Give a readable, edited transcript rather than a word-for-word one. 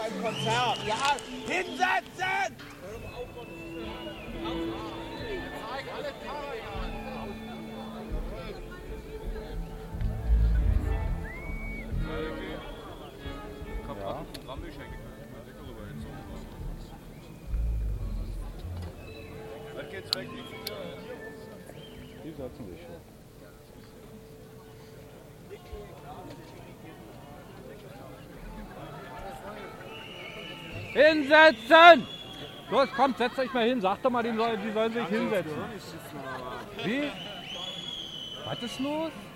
beim Konzert. Ja, hinsetzen! Die setzen sich schon. Hinsetzen! Los, kommt, setzt euch mal hin. Sagt doch mal, die sollen sich hinsetzen. Wie? Was ist los?